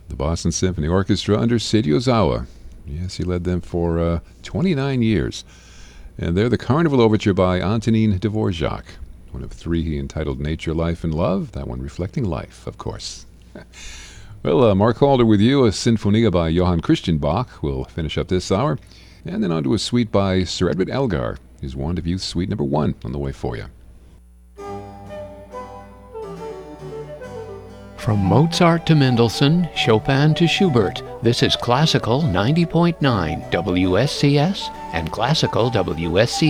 the Boston Symphony Orchestra under Seiji Ozawa. Yes, he led them for 29 years. And they're the Carnival Overture by Antonin Dvorak, one of three he entitled Nature, Life, and Love, that one reflecting life, of course. Well, Mark Calder with you, a Sinfonia by Johann Christian Bach will finish up this hour. And then on to a suite by Sir Edward Elgar, his Wand of Youth Suite number 1 on the way for you. From Mozart to Mendelssohn, Chopin to Schubert, this is Classical 90.9 WSCS and Classical WSCS.